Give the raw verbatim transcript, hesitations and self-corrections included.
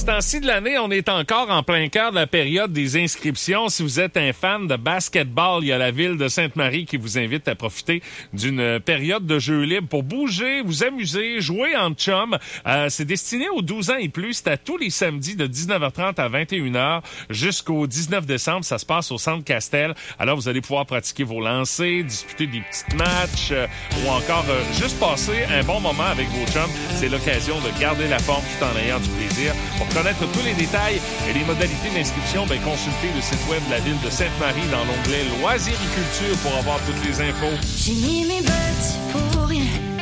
ce temps-ci de l'année, on est encore en plein cœur de la période des inscriptions. Si vous êtes un fan de basketball, il y a la ville de Sainte-Marie qui vous invite à profiter d'une période de jeux libres pour bouger, vous amuser, jouer en chum. Euh, c'est destiné aux douze ans et plus. C'est à tous les samedis de dix-neuf heures trente à vingt et une heures jusqu'au dix-neuf décembre. Ça se passe au Centre Castel. Alors, vous allez pouvoir pratiquer vos lancers, disputer des petits matchs euh, ou encore euh, juste passer un bon moment avec vos chums. C'est l'occasion de garder la forme tout en ayant du plaisir. Pour connaître tous les détails et les modalités d'inscription, ben, consultez le site web de la ville de Sainte-Marie dans l'onglet Loisirs et Culture pour avoir toutes les infos. J'ai mis mes bottes pour rien.